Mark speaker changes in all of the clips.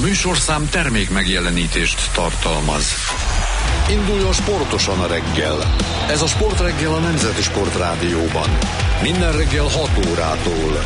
Speaker 1: műsorszám termék megjelenítést tartalmaz. Induljon sportosan a reggel. Ez a Sportreggel a Nemzeti Sportrádióban. Minden reggel 6 órától.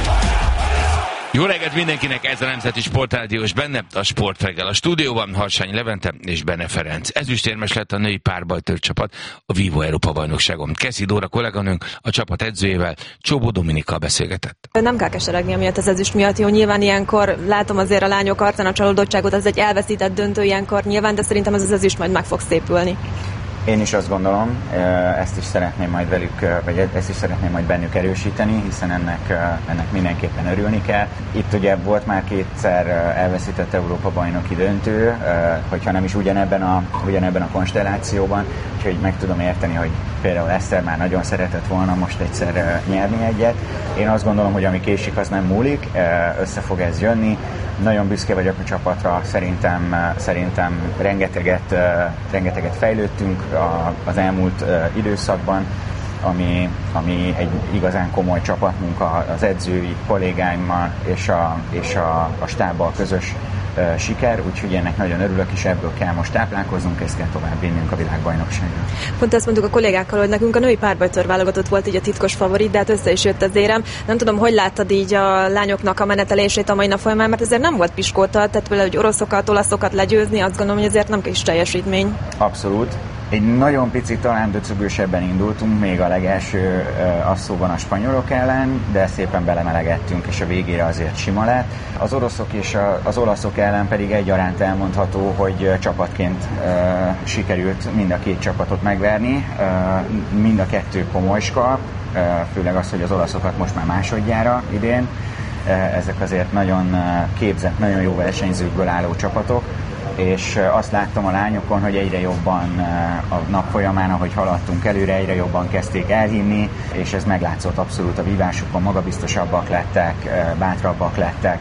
Speaker 2: Jó reggelt mindenkinek, ez a Nemzeti Sportrádió, és benne a Sportreggel. A stúdióban Harsányi Levente és Bene Ferenc. Ezüstérmes lett a női párbajtőr csapat a Vivo Európa bajnokságon. Keszi Dóra kolléganőnk a csapat edzőjével, Csobó Dominikkal beszélgetett.
Speaker 3: Nem kell keseregni amiatt az ezüst miatt, jó, nyilván ilyenkor látom azért a lányok arcán a csalódottságot, ez egy elveszített döntő ilyenkor nyilván, de szerintem ez az ezüst majd meg fog szépülni.
Speaker 4: Én is azt gondolom, ezt is szeretném majd velük, vagy ezt is szeretném majd bennük erősíteni, hiszen ennek mindenképpen örülni kell. Itt ugye volt már kétszer elveszített Európa-bajnoki döntő, hogyha nem is ugyanebben a konstellációban, úgyhogy meg tudom érteni, hogy például Eszter már nagyon szeretett volna most egyszer nyerni egyet. Én azt gondolom, hogy ami késik, az nem múlik, össze fog ez jönni. Nagyon büszke vagyok a csapatra, szerintem rengeteget fejlődtünk az elmúlt időszakban, ami egy igazán komoly csapatmunka az edzői kollégáimmal és a stábbal közös siker, úgyhogy ennek nagyon örülök, és ebből kell most táplálkoznunk, ezt kell tovább vinnünk a világbajnokságra.
Speaker 3: Pont ezt mondtuk a kollégákkal, hogy nekünk a női párbajtőr válogatott volt így a titkos favorit, de hát össze is jött az érem. Nem tudom, hogy láttad így a lányoknak a menetelését a mai nap folyamán, mert ezért nem volt piskóta, tehát például, hogy oroszokat, olaszokat legyőzni, azt gondolom, hogy ezért nem kis teljesítmény.
Speaker 4: Abszolút. Egy nagyon picit talán döcögősebben indultunk még a legelső asszóban a spanyolok ellen, de szépen belemelegettünk, és a végére azért sima lett. Az oroszok és az olaszok ellen pedig egyaránt elmondható, hogy csapatként sikerült mind a két csapatot megverni. Mind a kettő komolyska, főleg az, hogy az olaszokat most már másodjára idén. Ezek azért nagyon képzett, nagyon jó versenyzőkből álló csapatok, és azt láttam a lányokon, hogy egyre jobban a nap folyamán, ahogy haladtunk előre, egyre jobban kezdték elhinni, és ez meglátszott abszolút a vívásukon, magabiztosabbak lettek, bátrabbak lettek,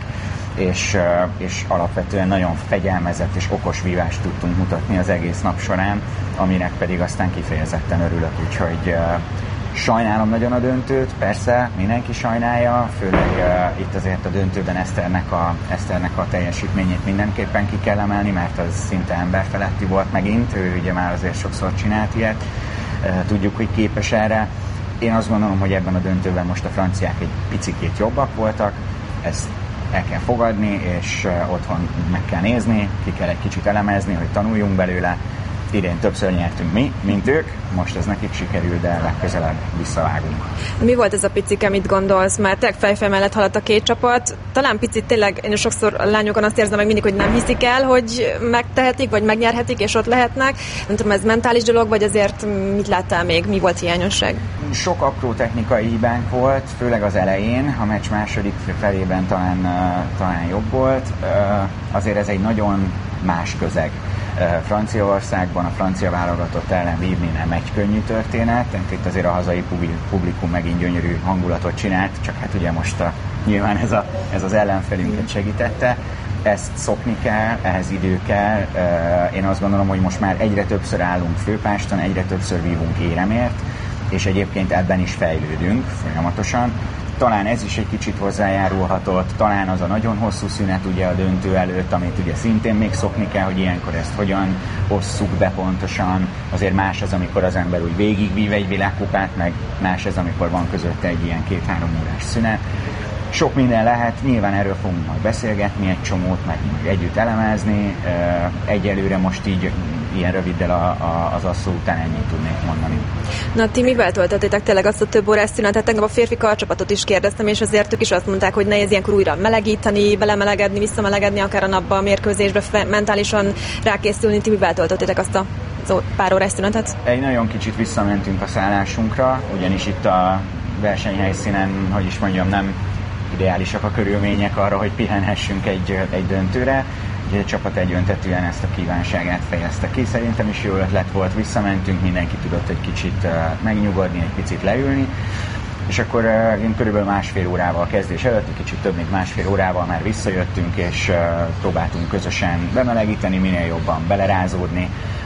Speaker 4: és alapvetően nagyon fegyelmezett és okos vívást tudtunk mutatni az egész nap során, aminek pedig aztán kifejezetten örülök, úgyhogy sajnálom nagyon a döntőt, persze mindenki sajnálja, főleg itt azért a döntőben Eszternek a teljesítményét mindenképpen ki kell emelni, mert az szinte emberfeletti volt megint, ő ugye már azért sokszor csinált ilyet, tudjuk, hogy képes erre. Én azt gondolom, hogy ebben a döntőben most a franciák egy picikét jobbak voltak, ezt el kell fogadni, és otthon meg kell nézni, ki kell egy kicsit elemezni, hogy tanuljunk belőle. Idén többször nyertünk mi, mint ők, most ez nekik sikerül, de legközelebb visszavágunk.
Speaker 3: Mi volt ez a picike, mit gondolsz? Mert tényleg fejfej mellett haladt a két csapat. Talán picit tényleg, én sokszor a lányokon azt érzem meg mindig, hogy nem hiszik el, hogy megtehetik, vagy megnyerhetik, és ott lehetnek. Nem tudom, ez mentális dolog, vagy azért mit láttál még? Mi volt hiányosság?
Speaker 4: Sok apró technikai hibánk volt, főleg az elején, a meccs második felében talán jobb volt. Azért ez egy nagyon más közeg. Franciaországban a francia válogatott ellen vívni nem egy könnyű történet, itt azért a hazai publikum megint gyönyörű hangulatot csinált, csak hát ugye most nyilván ez az ellenfelünket segítette. Ezt szokni kell, ehhez idő kell. Én azt gondolom, hogy most már egyre többször állunk főpáston, egyre többször vívunk éremért, és egyébként ebben is fejlődünk folyamatosan. Talán ez is egy kicsit hozzájárulhatott, talán az a nagyon hosszú szünet ugye a döntő előtt, amit ugye szintén még szokni kell, hogy ilyenkor ezt hogyan osszuk be pontosan. Azért más az, amikor az ember úgy végigvív egy világkupát, meg más az, amikor van közötte egy ilyen 2-3 órás szünet. Sok minden lehet, nyilván erről fogunk majd beszélgetni egy csomót, meg együtt elemezni. Egyelőre most így ilyen röviddel az asszó után ennyit tudnék mondani.
Speaker 3: Na, ti mivel töltöttétek tényleg azt a több órás szünetet? Tegnap a férfi karcsapatot is kérdeztem, és azért ők is azt mondták, hogy nehéz ilyenkor újra melegíteni, belemelegedni, visszamelegedni akár a napba, a mérkőzésbe, mentálisan rákészülni. Ti mivel töltöttétek azt a pár órás szünetet?
Speaker 4: Egy nagyon kicsit visszamentünk a szállásunkra, ugyanis itt a versenyhelyszínen, hogy is mondjam, nem ideálisak a körülmények arra, hogy pihenhessünk egy döntőre. Ugye a csapat egyöntetűen ezt a kívánságát fejezte ki. Szerintem is jó ötlet volt, visszamentünk, mindenki tudott egy kicsit megnyugodni, egy picit leülni. És akkor én körülbelül másfél órával kezdés előtt, egy kicsit több mint másfél órával már visszajöttünk, és próbáltunk közösen bemelegíteni, minél jobban belerázódni,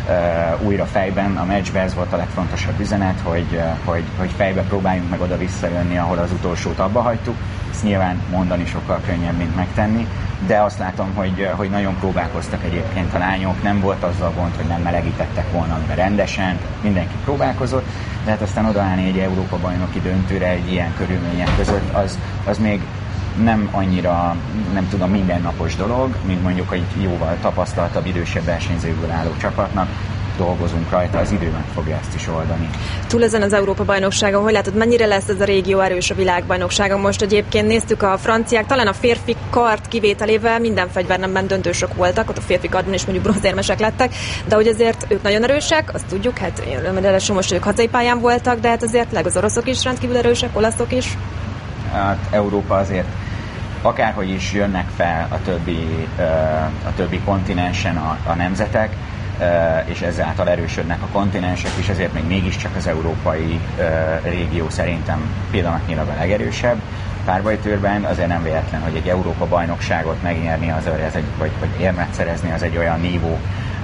Speaker 4: újra fejben a meccsbe. Ez volt a legfontosabb üzenet, hogy fejbe próbáljunk meg oda visszajönni, ahol az utolsót abba hagytuk. Ezt nyilván mondani sokkal könnyebb, mint megtenni, de azt látom, hogy nagyon próbálkoztak egyébként a lányok, nem volt azzal gond, hogy nem melegítettek volna be rendesen, mindenki próbálkozott, de hát aztán odaállni egy Európa-bajnoki döntőre egy ilyen körülmények között, az még nem annyira, nem tudom, mindennapos dolog, mint mondjuk egy jóval tapasztaltabb, idősebb versenyzőből álló csapatnak. Dolgozunk rajta, az idő meg fogja ezt is oldani.
Speaker 3: Túl ezen az Európa-bajnokságon, hogy látod, mennyire lesz ez a régió erős a világbajnokságon? Most egyébként néztük a franciák, talán a férfi kart kivételével minden fegyvernemben döntősök voltak, ott a férfi kartban is mondjuk bronzérmesek lettek, de hogy azért ők nagyon erősek, azt tudjuk, hát ráadásul most ők hazai pályán voltak, de hát azért az oroszok is rendkívül erősek, olaszok is.
Speaker 4: Hát Európa azért akárhogy is jönnek fel a többi kontinensen a nemzetek, és ezáltal erősödnek a kontinensek is, ezért még mégiscsak az európai régió szerintem pillanatnyilag a legerősebb párbajtőrben. Azért nem véletlen, hogy egy Európa-bajnokságot megnyerni, vagy érmet szerezni, az egy olyan nívó,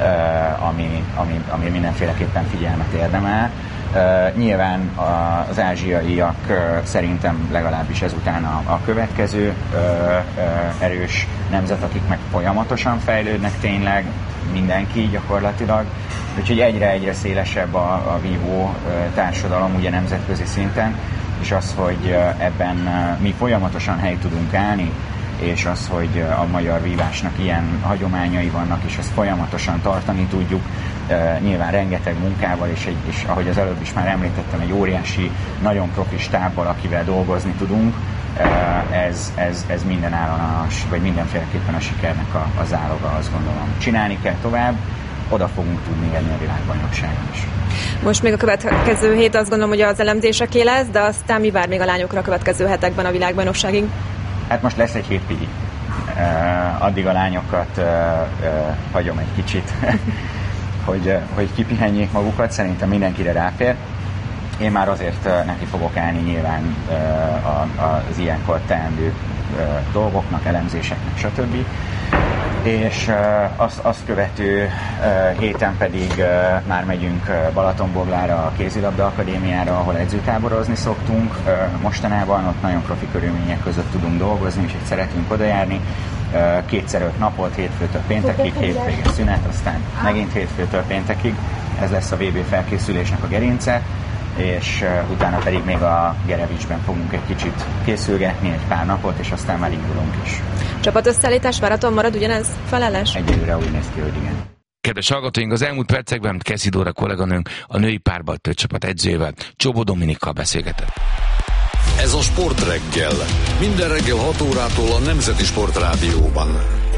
Speaker 4: ami mindenféleképpen figyelmet érdemel. Nyilván az ázsiaiak szerintem legalábbis ezután a következő erős nemzet, akik meg folyamatosan fejlődnek tényleg, mindenki gyakorlatilag. Úgyhogy egyre szélesebb a vívó társadalom ugye nemzetközi szinten, és az, hogy ebben mi folyamatosan helyt tudunk állni, és az, hogy a magyar vívásnak ilyen hagyományai vannak, és ezt folyamatosan tartani tudjuk, nyilván rengeteg munkával, és ahogy az előbb is már említettem, egy óriási, nagyon profi stábbal, akivel dolgozni tudunk, ez minden áron, vagy mindenféleképpen a sikernek a záloga, azt gondolom. Csinálni kell tovább, oda fogunk tudni érni a világbajnokságon is.
Speaker 3: Most még a következő hét azt gondolom, hogy az elemzéseké lesz, de aztán mi vár még a lányokra a következő hetekben a világbajnokságig?
Speaker 4: Hát most lesz egy hétvigi. Addig a lányokat hagyom egy kicsit, hogy kipihenjék magukat, szerintem mindenkire ráfér. Én már azért neki fogok állni nyilván az ilyenkor teendő dolgoknak, elemzéseknek, stb. És azt követő héten pedig már megyünk Balatonboglára, a Kézilabda Akadémiára, ahol edzőtáborozni szoktunk. Mostanában ott nagyon profi körülmények között tudunk dolgozni, és szeretünk odajárni. 2x5 napot, hétfőtől péntekig, hétvége szünet, aztán megint hétfőtől péntekig. Ez lesz a VB felkészülésnek a gerince, és utána pedig még a Gerevicsben fogunk egy kicsit készülgetni, egy pár napot, és aztán már indulunk is.
Speaker 3: Csapatösszeállítás váraton marad ugyanez felelős?
Speaker 4: Egyelőre úgy néz ki, hogy igen.
Speaker 2: Kedves hallgatóink, az elmúlt percekben Keszi Dóra kolléganőnk a női párbajtőr csapat edzőjével, Csobó Dominikkal beszélgetett.
Speaker 1: Ez a Sport Reggel. Minden reggel 6 órától a Nemzeti Sport Rádióban.